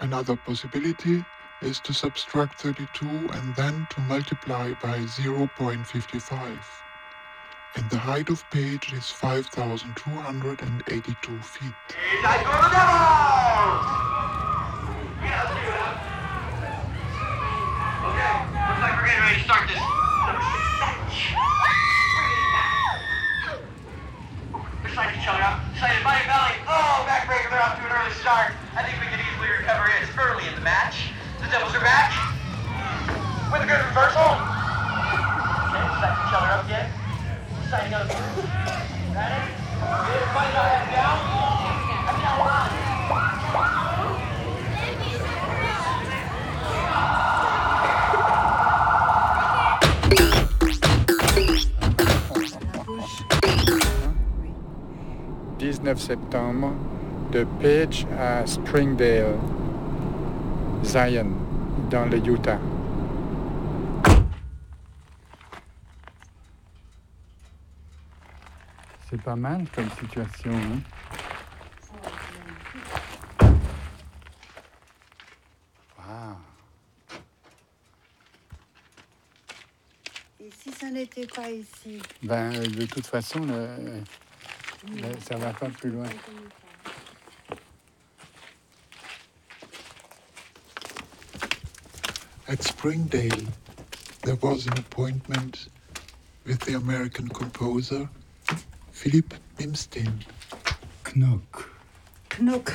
Another possibility is to subtract 32 and then to multiply by 0.55. And the height of page is 5,282 feet. Time for the demo! Okay, looks like we're getting ready to start this. Excited each other up. Excited body belly. Oh, backbreaker, they're off to an early start. I think we can easily recover it. It's early in the match. The Devils are back. With a good reversal. Okay, excited each other up yet. Exciting up. Ready? Everybody got head down. Head down line. 19 septembre, de Page à Springdale, Zion, dans le Utah. C'est pas mal comme situation, hein? Wow. Et si ça n'était pas ici? Ben, de toute façon, ça va pas plus loin. At Springdale, there was an appointment with the American composer Philip Imstein. Knock. Knock.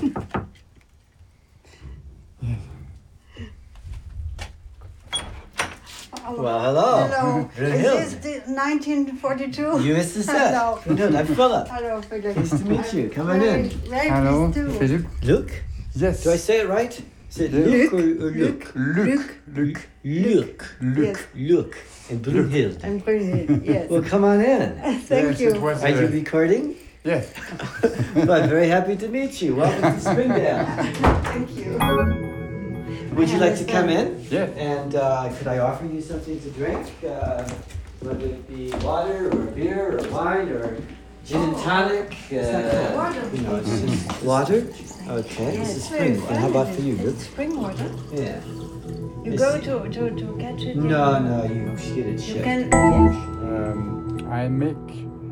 Well, hello. Hello. Brunhild. Is this 1942? You missed the set. Hello. Brunhild, I'm Philip. Hello, Philip. Nice to meet you. Come on in. Very Hello, pleased to. Philippe. Luke? Yes. Do I say it right? Is it Luke. Luke or Luke? Luc. Luke. Yes. Luke. And Brunhild. I'm Brunhild, yes. Well, come on in. Thank Yes, you. it was, Are you recording? Yes. Well, I'm very happy to meet you. Welcome to Springdale. Thank you. Would you like to come in? Yeah. And could I offer you something to drink? Whether it be water or beer or wine or gin and tonic. Water, You know, it's please. just water. Okay, this is spring. And how about for you, Luke? Spring water. Yeah. You Yes. go to catch it? No, you should get it You shipped. can, yes. I make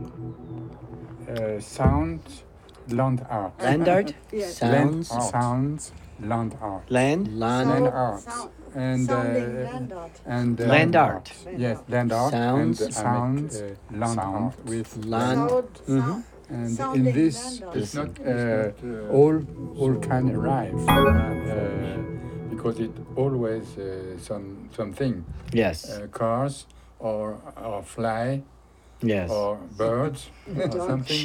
sound land art. Land art? Yes. Sounds? Sounds land art. Land? Land art. Sound- And sounding land art. and Land art. Yes, land art. Sounds. And sounds land art with Land. Sound- And sounding in this, land art. it's not all can arrive because it always something Yes. cars or fly Yes. or birds or something.